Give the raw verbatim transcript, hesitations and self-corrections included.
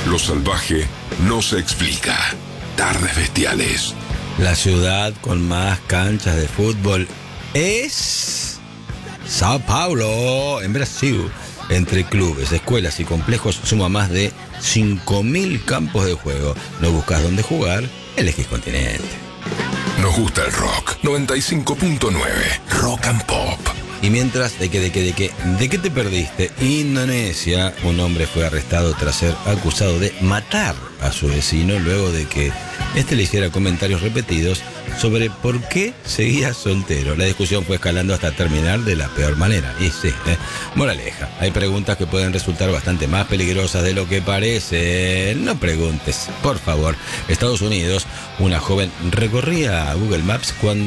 Lo salvaje no se explica. Tardes bestiales. La ciudad con más canchas de fútbol es Sao Paulo, en Brasil. Entre clubes, escuelas y complejos suma más de cinco mil campos de juego. ¿No buscas dónde jugar? Elegís Continente. Nos gusta el rock. noventa y cinco punto nueve. Rock and Pop. Y mientras, ¿de qué, de qué, de qué? ¿De qué te perdiste? Indonesia, un hombre fue arrestado tras ser acusado de matar a su vecino luego de que este le hiciera comentarios repetidos sobre por qué seguía soltero. La discusión fue escalando hasta terminar de la peor manera. Y sí, ¿eh? Moraleja, hay preguntas que pueden resultar bastante más peligrosas de lo que parece. No preguntes, por favor. Estados Unidos, una joven recorría Google Maps cuando